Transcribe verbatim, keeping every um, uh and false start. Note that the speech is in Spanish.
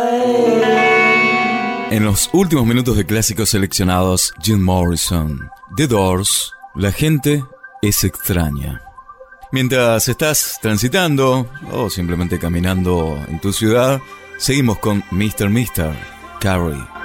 En los últimos minutos de clásicos seleccionados, Jim Morrison, The Doors, La gente es extraña. Mientras estás transitando o simplemente caminando en tu ciudad, seguimos con mister Mister Carrie.